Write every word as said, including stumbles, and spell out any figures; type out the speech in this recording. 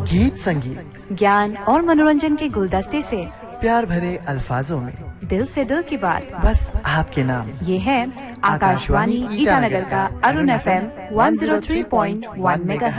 गीत संगीत, ज्ञान और मनोरंजन के गुलदस्ते से प्यार भरे अल्फाजों में दिल से दिल की बात, बस आपके नाम। ये है आकाशवाणी ईटानगर का Arun F M one zero three point one mega